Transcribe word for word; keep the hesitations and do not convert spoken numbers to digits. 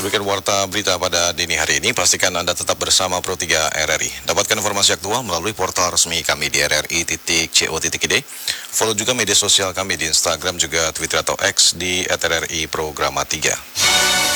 Demikian warta berita pada dini hari ini. Pastikan Anda tetap bersama Pro tiga R R I. Dapatkan informasi aktual melalui portal resmi kami di r r i titik co titik i d. Follow juga media sosial kami di Instagram juga Twitter atau X di at r r i programa tiga.